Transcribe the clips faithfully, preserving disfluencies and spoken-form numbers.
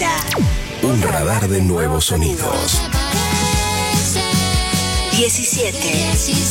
Ahorita, Un radar de nuevos sonidos. diecisiete.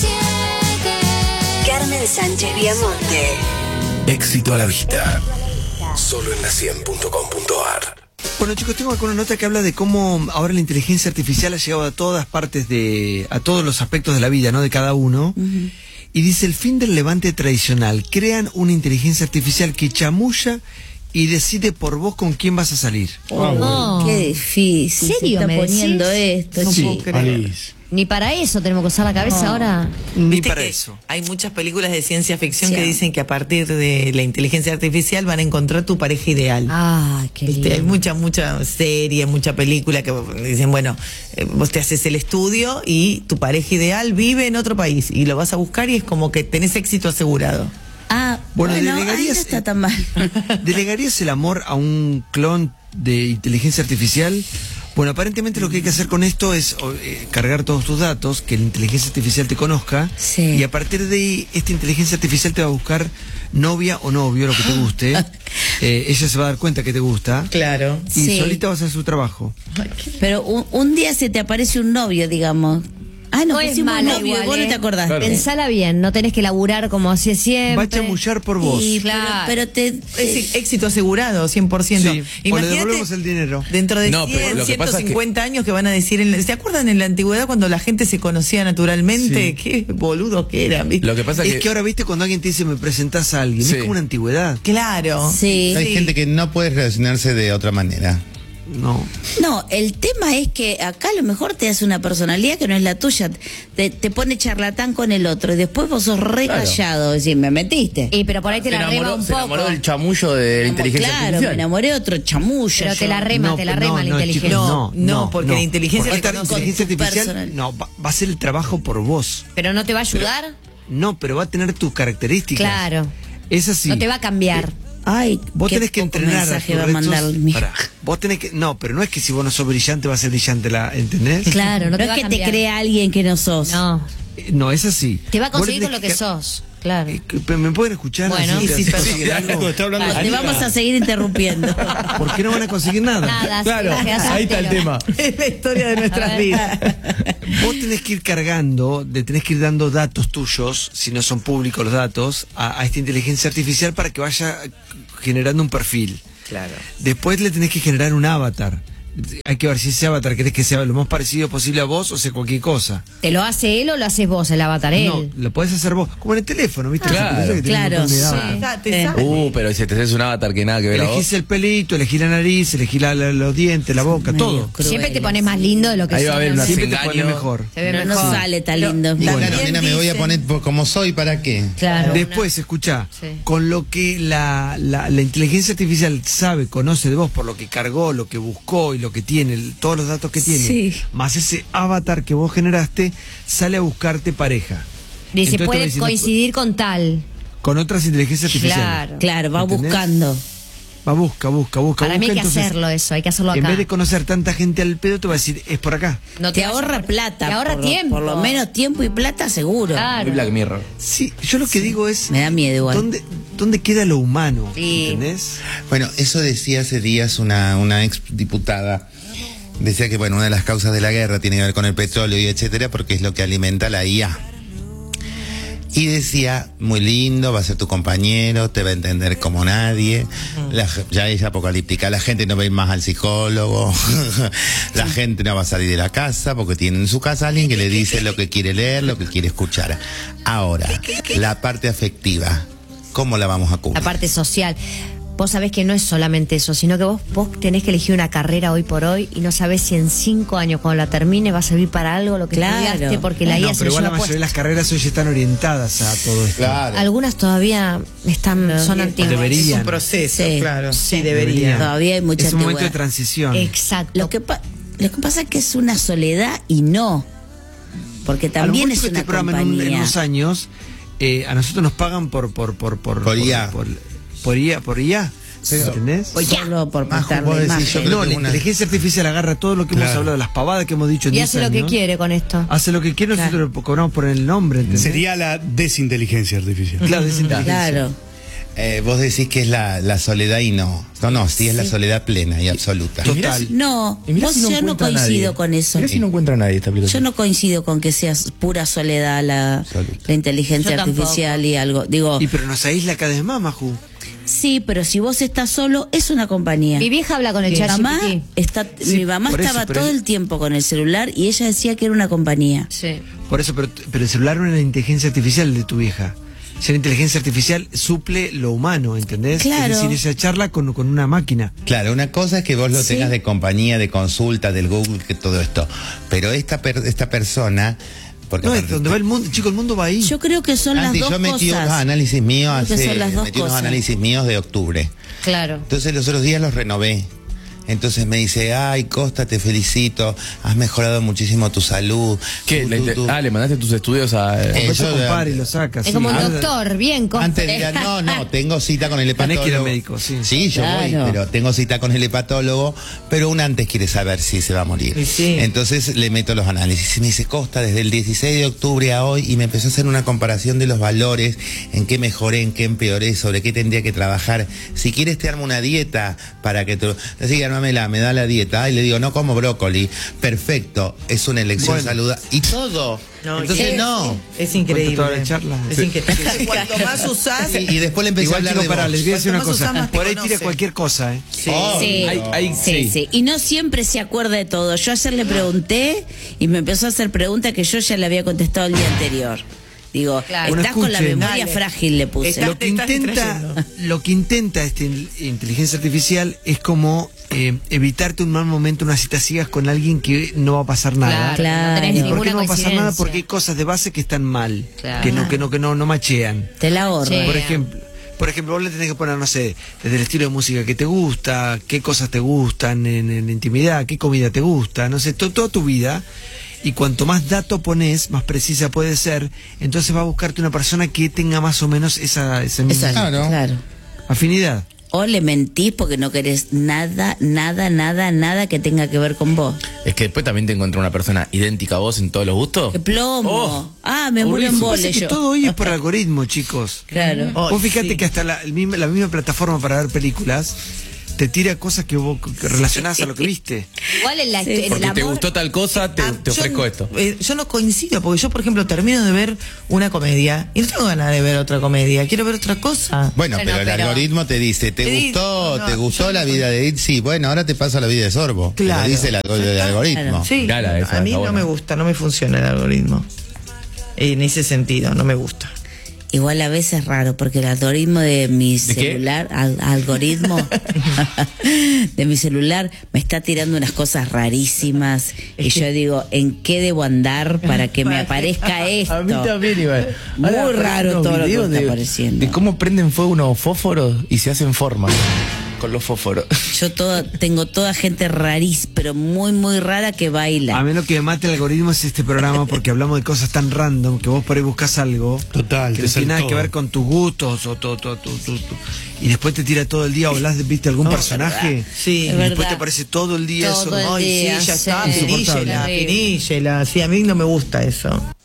Carmen Sánchez Viamonte. Éxito a la vista. Solo en la cien punto com punto ar. Bueno, chicos, tengo acá una nota que habla de cómo ahora la inteligencia artificial ha llegado a todas partes de, a todos los aspectos de la vida, ¿no? De cada uno. Uh-huh. Y dice, el fin del levante tradicional. Crean una inteligencia artificial que chamulla y decide por vos con quién vas a salir. Oh, oh. Qué difícil. ¿En serio se está me poniendo decís? esto? No sí. puedo creer. Ni para eso tenemos que usar la cabeza no. ahora. Ni ¿Viste para que eso. Hay muchas películas de ciencia ficción Sí. que dicen que a partir de la inteligencia artificial van a encontrar tu pareja ideal. Ah, qué lindo. ¿Viste? Hay mucha, mucha serie, mucha película que dicen, bueno, eh, vos te haces el estudio y tu pareja ideal vive en otro país y lo vas a buscar y es como que tenés éxito asegurado. Ah, Bueno, bueno, delegarías- ahí no está tan mal. ¿Delegarías el amor a un clon de inteligencia artificial? Bueno, aparentemente lo que hay que hacer con esto es eh, cargar todos tus datos, que la inteligencia artificial te conozca, Sí. y a partir de ahí esta inteligencia artificial te va a buscar novia o novio, lo que te guste. eh, ella se va a dar cuenta que te gusta. Claro. Y Sí. solita va a hacer su trabajo. Pero un, un día se te aparece un novio, digamos. Ah, no, No es pusimos mala novio, igual, vos no ¿eh? te acordás. Claro. Pensala bien, no tenés que laburar como así siempre. Va a chamullar por vos. Y, Claro. pero, pero te... Es éxito asegurado, cien por ciento. Sí, o le Imagínate devolvemos el dinero. dentro de No, pero cien, lo que pasa es que- ciento cincuenta años que van a decir, en la- ¿se acuerdan en la antigüedad cuando la gente se conocía naturalmente? Sí. Qué boludos que eran, ¿viste? Lo que pasa Es que, que ahora, viste, cuando alguien te dice, me presentás a alguien, Sí. es como una antigüedad. Claro. Sí. Hay gente que no puede relacionarse de otra manera. No. No, el tema es que acá a lo mejor te hace una personalidad que no es la tuya, te, te pone charlatán con el otro y después vos sos re Claro. callado, decís, me metiste. Y pero por ahí te se la rema enamoró, un se poco. enamoró del chamullo de la inteligencia Claro, me artificial. enamoré de otro chamullo. Pero te yo. la rema, No, te la no, rema la no, inteligencia. chicos, No, no, porque la inteligencia Porque te esta conoce inteligencia con tu artificial personal. no, va, va a hacer el trabajo por vos. Pero no te va a ayudar. No, pero va a tener tus características. Claro. Es así. No te va a cambiar. Ay, Vos qué tenés que poco entrenar a mensaje tus va a restos. mandar mi- Pará, vos tenés que, no, pero no es que si vos no sos brillante va a ser brillante, la, ¿entendés? Claro, no, No te es va a que te cambiar. crea alguien que no sos. No. Eh, No, es así. Te va a Vos conseguir tenés con lo que ca- sos. Claro. Eh, que- ¿Me pueden escuchar? Bueno. Así Y te si hace persigue conseguir algo. Está hablando Te Anita. vamos a seguir interrumpiendo. ¿Por qué no van a conseguir nada? Nada, Claro, sí, quedás ahí está el soltero. tema. Es la historia de nuestras A ver. vidas. Vos tenés que ir cargando, de, tenés que ir dando datos tuyos, si no son públicos los datos, a, a esta inteligencia artificial para que vaya generando un perfil. Claro. Después le tenés que generar un avatar. Hay que ver si ese avatar querés que sea lo más parecido posible a vos o sea cualquier cosa. ¿Te lo hace él o lo haces vos, el avatar él? No, lo podés hacer vos. Como en el teléfono, ¿viste? Claro, Esa cosa que tiene un claro, montón de sí. avatar. Ya, te Eh. sabe. Uh, pero si te haces un avatar que nada que ver a vos. Elegís el pelito, elegís la nariz, elegís la- la- los dientes, la boca, Medio todo. cruel. Siempre te pones más lindo de lo que Ahí va a sos, haber ¿no? una Siempre te engaño. pones mejor. Se ve No, no mejor. sale tan lindo. Y bueno, También nena, me voy a dicen- poner por como soy, ¿para qué? Claro. Después, escuchá, Sí. con lo que la, la, la inteligencia artificial sabe, conoce de vos, por lo que cargó, lo que buscó y lo que tiene, el- todos los datos que tiene, Sí. más ese avatar que vos generaste, sale a buscarte pareja. Dice, Entonces te va puede diciendo, coincidir con tal. con otras inteligencias artificiales. Claro. Claro, va ¿Entendés? buscando. Va, busca, busca, busca. Para mí busca, hay que entonces, hacerlo eso, hay que hacerlo En acá. vez de conocer tanta gente al pedo, te va a decir, es por acá. No Te vayas ahorra por- plata. Te ahorra por, tiempo. Por lo menos tiempo y plata seguro. Claro. Muy Black Mirror. Sí, yo lo que digo es, Me da miedo igual. ¿dónde, dónde queda lo humano? Sí. ¿Entendés? Bueno, eso decía hace días una, una ex diputada. Decía que, bueno, una de las causas de la guerra tiene que ver con el petróleo y etcétera, porque es lo que alimenta la I A. Y decía, muy lindo, va a ser tu compañero, te va a entender como nadie. La ge- ya es apocalíptica, la gente no va a ir más al psicólogo, la gente no va a salir de la casa porque tiene en su casa alguien que le dice lo que quiere leer, lo que quiere escuchar. Ahora, la parte afectiva, ¿cómo la vamos a La cubrir? parte social. Vos sabés que no es solamente eso, sino que vos, vos tenés que elegir una carrera hoy por hoy y no sabés si en cinco años, cuando la termine, va a servir para algo lo que Claro. estudiaste, porque la I A No, se pero igual la lleva mayoría de puesta. las carreras hoy están orientadas a todo esto. Claro. Algunas todavía están, son antiguas. Deberían. Es un proceso, Sí. claro. Sí, Deberían. debería. Todavía hay mucha Es un momento de antigüedad. transición. Exacto. Lo que, pa- lo que pasa es que es una soledad y no. Porque A lo también mucho es que una este programa en, un- en compañía. unos años, eh, a nosotros nos pagan por por por por Por I A. por, por I A, por I A. ¿Entendés? Solo por Majo, pasar vos la decís, imagen. yo creo No, que la una- inteligencia artificial agarra todo lo que hemos Claro. hablado, las pavadas que hemos dicho en Y diez hace lo que años. quiere con esto. Hace lo que quiere, nosotros lo cobramos por el nombre, ¿entendés? Sería la desinteligencia artificial. Claro, desinteligencia. Claro. Eh, vos decís que es la, la soledad y no. No, no, sí es la soledad plena y absoluta. Total. No, Y mirá vos si no yo no encuentra a coincido nadie. con eso. Mirá si no encuentra a nadie esta aplicación. Yo no coincido con que sea pura soledad la, Absoluta. la inteligencia Yo tampoco. artificial y algo. Digo, Y pero nos aísla cada vez más, Maju. sí, pero si vos estás solo, es una compañía. Mi vieja habla con el Mi chat mamá, G P T. está, Sí, mi mamá por eso, estaba pero todo es- el tiempo con el celular y ella decía que era una compañía. Sí. Por eso, pero, pero el celular no es la inteligencia artificial de tu vieja. Si la inteligencia artificial suple lo humano, ¿entendés? Claro. Es decir, esa charla con, con una máquina. Claro, una cosa es que vos lo Sí. tengas de compañía, de consulta, del Google, que todo esto. Pero esta per- esta persona... Porque No, es aparte- donde va el mundo, chico, el mundo va ahí. Yo creo que son Antes las dos yo metí cosas. unos análisis míos Creo que hace, son las dos metí unos cosas. análisis míos de octubre. Claro. Entonces los otros días los renové. Entonces me dice, ay, Costa, te felicito, has mejorado muchísimo tu salud. ¿Qué? Tu, Le- tu, te- tu". ah, le mandaste tus estudios a... Después Eso se compara de- y lo saca. Es sí. como un Ah, doctor, bien, con- Antes dirán, no, no, tengo cita con el Tenés hepatólogo. que ir al médico, sí. Sí, yo Claro. voy, pero tengo cita con el hepatólogo, pero un antes quiere saber si se va a morir. Y sí. Entonces le meto los análisis. Y me dice, Costa, desde el dieciséis de octubre a hoy, y me empezó a hacer una comparación de los valores, en qué mejoré, en qué empeoré, sobre qué tendría que trabajar. Si quieres te armo una dieta para que te... Así que armámela, me da la dieta. Y le digo, no como brócoli. Perfecto, es una elección Bueno. saludable. Y todo. No, Entonces sí, no. Es increíble. toda la charla. Es Sí. increíble. Cuanto más usás, Y, y después le empecé a Igual, hablar chico, de pará, vos. les voy a decir una Cuanto más cosa. usás, más te Por ahí tira conoce. cualquier cosa, ¿eh? sí. Sí. Hay- hay- Sí, sí. sí. Y no siempre se acuerda de todo. Yo ayer le pregunté y me empezó a hacer preguntas que yo ya le había contestado el día anterior. Digo, Claro. estás Bueno, con la escuchen. memoria Dale. frágil, le puse. Está- Lo que te estás intenta, distrayendo. lo que intenta esta in- inteligencia artificial es como eh, evitarte un mal momento, unas citas ciegas con alguien que no va a pasar nada. Claro. Claro. No tenés ¿Y por ninguna qué no va a pasar nada? coincidencia. Porque hay cosas de base que están mal, Claro. que no, que no, que no, no machean. Te la ahorro. Sí. Por ejemplo, por ejemplo, vos le tenés que poner, no sé, desde el estilo de música que te gusta, qué cosas te gustan en, en intimidad, qué comida te gusta, no sé, to- toda tu vida. Y cuanto más dato pones, más precisa puede ser. Entonces va a buscarte una persona que tenga más o menos esa, esa misma Exacto, Claro. claro. afinidad. O le mentís porque no querés nada, nada, nada, nada que tenga que ver con vos. Es que después también te encontré una persona idéntica a vos en todos los gustos. ¡Qué plomo! Oh, ah, me muero en horrible. Pasa vole que yo. todo hoy es por algoritmo, chicos. Claro. Oh, Vos fíjate sí. que hasta la, el mismo- la misma plataforma para ver películas te tira cosas que vos que relacionás a lo que viste. Igual en la, Sí. en el Porque te amor- gustó tal cosa, te, Ah, te yo- ofrezco esto. eh, yo no coincido, porque yo, por ejemplo, termino de ver una comedia y no tengo ganas de ver otra comedia, quiero ver otra cosa. Bueno, Bueno, pero el pero- algoritmo te dice, ¿te Te dice, gustó, no, te yo gustó no la soy- vida de Itzy? Bueno, ahora te pasa la vida de Sorbo. Te Claro. Lo dice el, algo- el algoritmo. Sí, Gala esa, a mí está no buena. me gusta, no me funciona el algoritmo. En ese sentido, no me gusta. Igual a veces es raro porque el algoritmo de mi ¿De qué? celular, al- algoritmo de mi celular me está tirando unas cosas rarísimas y yo digo, ¿en qué debo andar para que me aparezca esto? A mí también, igual. Muy Ahora aparecen raro unos todo lo que videos está de- apareciendo. De cómo prenden fuego unos fósforos y se hacen formas con los fósforos. Yo toda, tengo toda gente rarís, pero muy, muy rara que baila. A menos que me mate el algoritmo es este programa porque hablamos de cosas tan random que vos por ahí buscas algo Total, que te no tiene nada saltó. que ver con tus gustos o todo, todo, todo, todo, todo. Y después te tira todo el día, hablas de, viste algún personaje Sí. y Es después verdad. te aparece todo el día Todo eso. el Ay, día, sí, ya sí. está, Insoportable. finíllela, Horrible. finíllela. Sí, a mí no me gusta eso.